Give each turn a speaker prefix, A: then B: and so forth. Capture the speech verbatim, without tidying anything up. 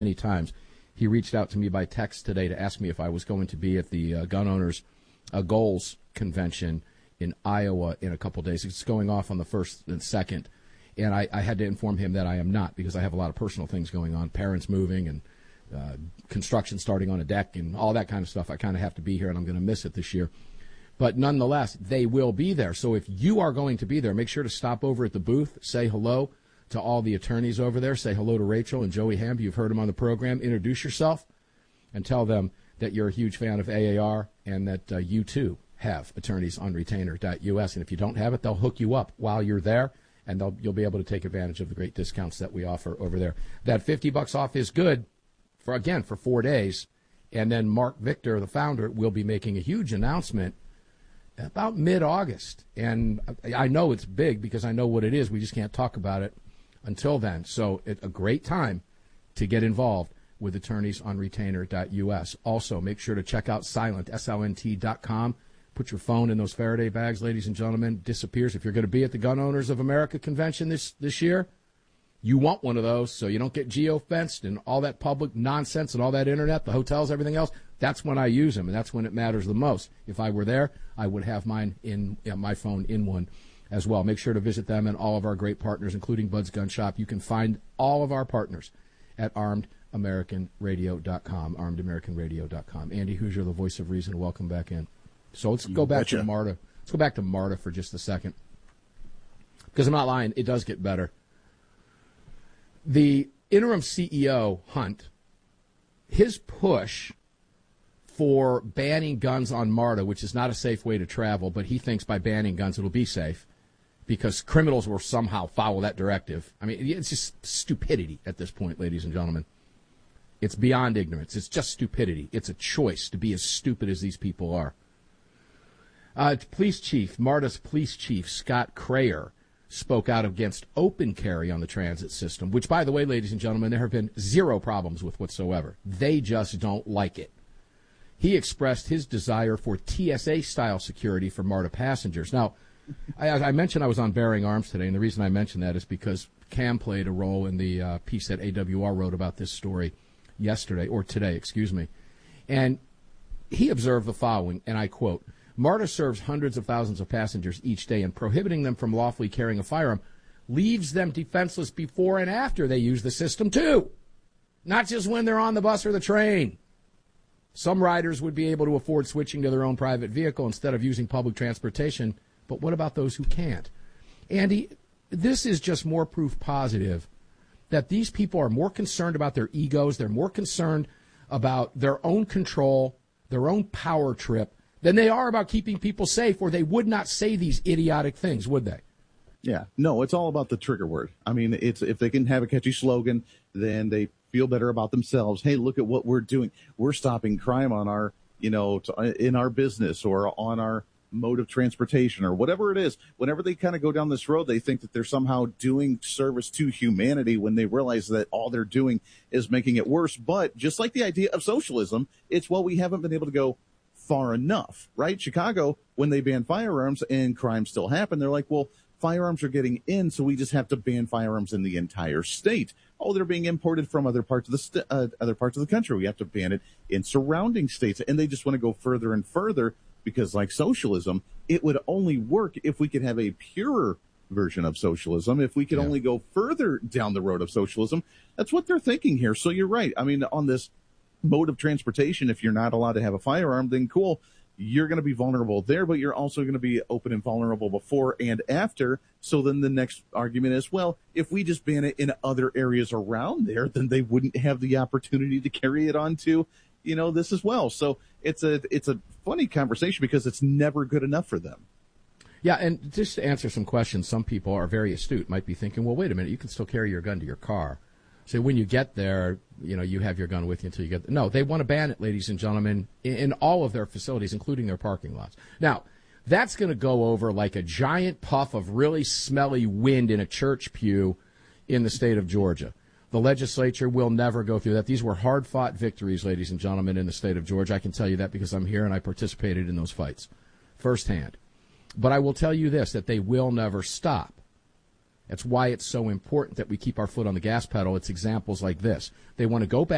A: many times. He reached out to me by text today to ask me if I was going to be at the uh, Gun Owners uh, Goals Convention in Iowa in a couple days. It's going off on the first and second, and I, I had to inform him that I am not, because I have a lot of personal things going on, parents moving and uh, construction starting on a deck and all that kind of stuff. I kind of have to be here, and I'm going to miss it this year. But nonetheless, they will be there. So if you are going to be there, make sure to stop over at the booth, say hello to all the attorneys over there, say hello to Rachel and Joey Hamby. You've heard them on the program. Introduce yourself and tell them that you're a huge fan of A A R and that uh, you, too, have attorneys on retainer dot U S. And if you don't have it, they'll hook you up while you're there, and they'll, you'll be able to take advantage of the great discounts that we offer over there. That fifty bucks off is good, for again, for four days. And then Mark Victor, the founder, will be making a huge announcement about mid-August. And I know it's big because I know what it is. We just can't talk about it until then. So it's a great time to get involved with attorneys on retainer dot U S. Also, make sure to check out Silent, S L N T dot com. Put your phone in those Faraday bags, ladies and gentlemen. It disappears. If you're going to be at the Gun Owners of America convention this, this year, you want one of those so you don't get geo-fenced and all that public nonsense and all that internet, the hotels, everything else. That's when I use them, and that's when it matters the most. If I were there, I would have mine in yeah, my phone in one as well. Make sure to visit them and all of our great partners, including Bud's Gun Shop. You can find all of our partners at armed american radio dot com, armed american radio dot com. Andy Hoosier, the voice of reason, welcome back in. So let's go back to MARTA. Let's go back to MARTA for just a second, because I'm not lying. It does get better. The interim C E O, Hunt, his push for banning guns on MARTA, which is not a safe way to travel, but he thinks by banning guns it'll be safe because criminals will somehow follow that directive. I mean, it's just stupidity at this point, ladies and gentlemen. It's beyond ignorance. It's just stupidity. It's a choice to be as stupid as these people are. Uh, police chief, MARTA's police chief, Scott Crayer, spoke out against open carry on the transit system, which, by the way, ladies and gentlemen, there have been zero problems with whatsoever. They just don't like it. He expressed his desire for T S A-style security for MARTA passengers. Now, I, I mentioned I was on Bearing Arms today, and the reason I mentioned that is because Cam played a role in the uh, piece that A W R wrote about this story yesterday, or today, excuse me. And he observed the following, and I quote, MARTA serves hundreds of thousands of passengers each day, and prohibiting them from lawfully carrying a firearm leaves them defenseless before and after they use the system, too. Not just when they're on the bus or the train. Some riders would be able to afford switching to their own private vehicle instead of using public transportation, but what about those who can't? Andy, this is just more proof positive that these people are more concerned about their egos, they're more concerned about their own control, their own power trip, than they are about keeping people safe, or they would not say these idiotic things, would they?
B: Yeah. No, it's all about the trigger word. I mean, it's if they can have a catchy slogan, then they feel better about themselves. Hey, look at what we're doing. We're stopping crime on our, you know, in our business or on our mode of transportation or whatever it is. Whenever they kind of go down this road, they think that they're somehow doing service to humanity when they realize that all they're doing is making it worse. But just like the idea of socialism, it's, well, we haven't been able to go far enough, right? Chicago, when they ban firearms and crime still happen, they're like, well, firearms are getting in, so we just have to ban firearms in the entire state. Oh, they're being imported from other parts of the st- uh, other parts of the country. We have to ban it in surrounding states, and they just want to go further and further because, like socialism, it would only work if we could have a purer version of socialism. If we could yeah. only go further down the road of socialism, that's what they're thinking here. So you're right. I mean, on this mode of transportation, if you're not allowed to have a firearm, then cool, you're going to be vulnerable there, but you're also going to be open and vulnerable before and after. So then the next argument is, well, if we just ban it in other areas around there, then they wouldn't have the opportunity to carry it onto, you know, this as well. So it's a it's a funny conversation because it's never good enough for them.
A: Yeah, and just to answer some questions, some people are very astute, might be thinking, well, wait a minute, you can still carry your gun to your car. So when you get there, you know, you have your gun with you until you get there. No, they want to ban it, ladies and gentlemen, in, in all of their facilities, including their parking lots. Now, that's going to go over like a giant puff of really smelly wind in a church pew in the state of Georgia. The legislature will never go through that. These were hard-fought victories, ladies and gentlemen, in the state of Georgia. I can tell you that because I'm here and I participated in those fights firsthand. But I will tell you this, that they will never stop. That's why it's so important that we keep our foot on the gas pedal. It's examples like this. They want to go back